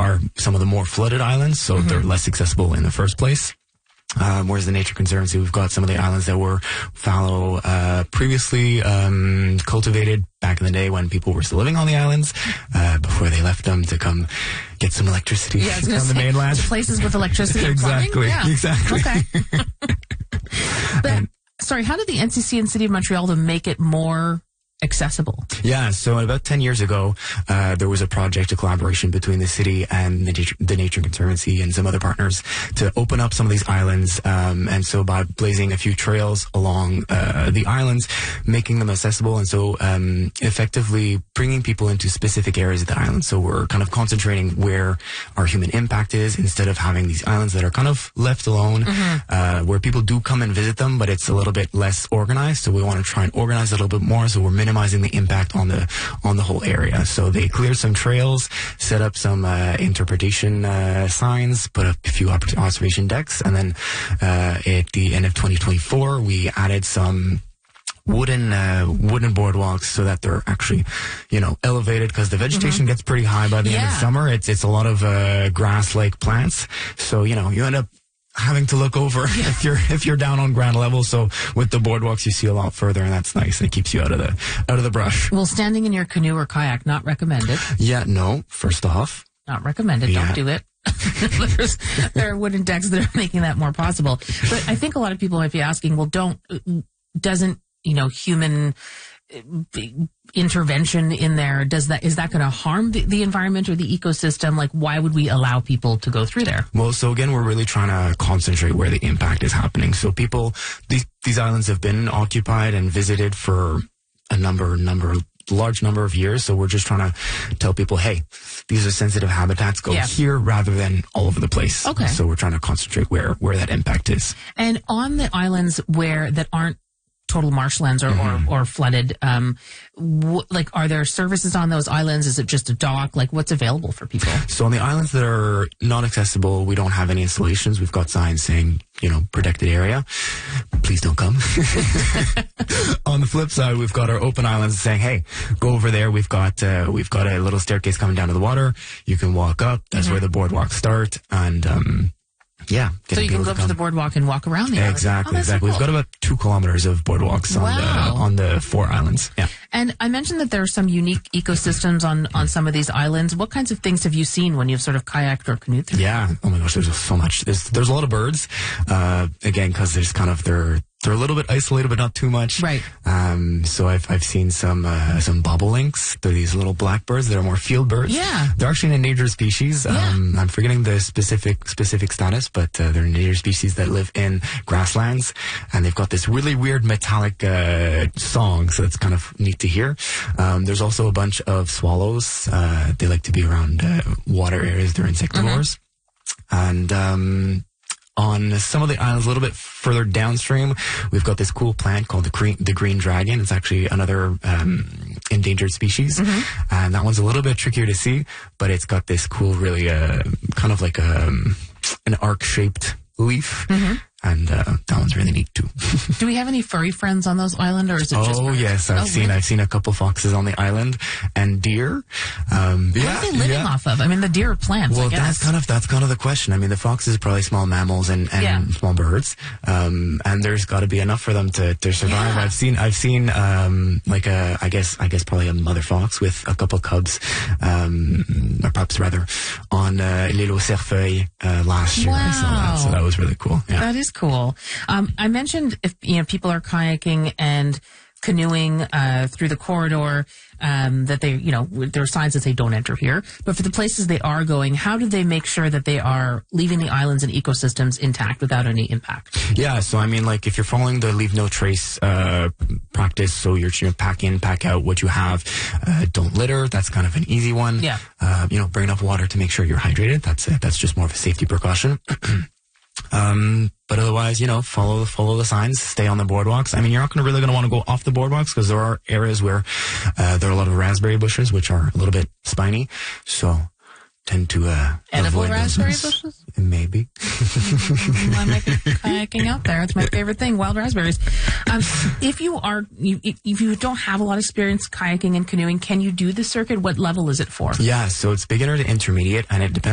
are some of the more flooded islands, so they're less accessible in the first place. Whereas the Nature Conservancy, we've got some of the islands that were fallow, previously cultivated back in the day when people were still living on the islands, before they left them to come get some electricity on the mainland. Places with electricity and plumbing? Exactly. Okay. But, sorry, how did the NCC and City of Montreal to make it more accessible? Yeah, so about 10 years ago, there was a project, a collaboration between the city and the Nature Conservancy and some other partners to open up some of these islands. And so by blazing a few trails along the islands, making them accessible, and so effectively bringing people into specific areas of the island. So we're kind of concentrating where our human impact is, instead of having these islands that are kind of left alone, where people do come and visit them, but it's a little bit less organized. So we want to try and organize it a little bit more, so we're minimizing the impact on the whole area. So they cleared some trails, set up some interpretation signs, put up a few observation decks, and then at the end of 2024, we added some wooden boardwalks so that they're actually, elevated, because the vegetation gets pretty high by the end of summer. It's a lot of grass-like plants, so you end up having to look over if you're down on ground level. So with the boardwalks, you see a lot further, and that's nice. It keeps you out of the brush. Well, standing in your canoe or kayak, not recommended. Yeah, no. First off, not recommended. Yeah. Don't do it. There are wooden decks that are making that more possible. But I think a lot of people might be asking, well, doesn't human intervention in there, is that going to harm the environment or the ecosystem? Like, why would we allow people to go through there? Well, so again, we're really trying to concentrate where the impact is happening. So these islands have been occupied and visited for a large number of years. So we're just trying to tell people, hey, these are sensitive habitats. Go here rather than all over the place. Okay. So we're trying to concentrate where that impact is. And on the islands that aren't total marshlands or flooded, are there services on those islands? Is it just a dock? Like, what's available for people? So on the islands that are not accessible, we don't have any installations. We've got signs saying, protected area. Please don't come. On the flip side, we've got our open islands saying, hey, go over there. We've got a little staircase coming down to the water. You can walk up. That's where the boardwalks start. And, so you can go up to the boardwalk and walk around the island. Exactly. So cool. We've got about 2 kilometers of boardwalks on the 4 islands. Yeah. And I mentioned that there are some unique ecosystems on some of these islands. What kinds of things have you seen when you've sort of kayaked or canoed through? Yeah. Oh my gosh, there's so much. There's a lot of birds. Again, because there's they're a little bit isolated, but not too much. Right. So I've seen some bobolinks. They're these little blackbirds. They're more field birds. Yeah. They're actually an endangered species. I'm forgetting the specific status, but they're an endangered species that live in grasslands, and they've got this really weird metallic song. So it's kind of neat to hear. There's also a bunch of swallows. They like to be around water areas. They're insectivores. And on some of the islands, a little bit further downstream, we've got this cool plant called the green dragon. It's actually another endangered species, and that one's a little bit trickier to see, but it's got this cool, really kind of like an arc-shaped leaf. And that one's really neat too. Do we have any furry friends on those islands, or is it just birds? Yes, I've seen a couple foxes on the island, and deer. What are they living off of? I mean, the deer are plants. Well, I guess. that's kind of the question. I mean, the foxes are probably small mammals and small birds, and there's got to be enough for them to survive. Yeah. I've seen I guess probably a mother fox with a couple cubs, or pups rather, on l'île aux Cerfeuilles last year. I saw that, so that was really cool. Yeah. That is cool. I mentioned if people are kayaking and canoeing through the corridor, that there are signs that say don't enter here. But for the places they are going, how do they make sure that they are leaving the islands and ecosystems intact without any impact? Yeah, so I mean, like if you're following the leave no trace practice, so you're pack in, pack out what you have, don't litter. That's kind of an easy one. Yeah. Bring enough water to make sure you're hydrated. That's just more of a safety precaution. But otherwise, follow the signs, stay on the boardwalks. I mean, you're not really going to want to go off the boardwalks, because there are areas where there are a lot of raspberry bushes, which are a little bit spiny. So tend to edible avoid raspberry those bushes? Maybe. I might be kayaking out there. It's my favorite thing, wild raspberries. If you don't have a lot of experience kayaking and canoeing, can you do the circuit? What level is it for? Yeah, so it's beginner to intermediate, and it depends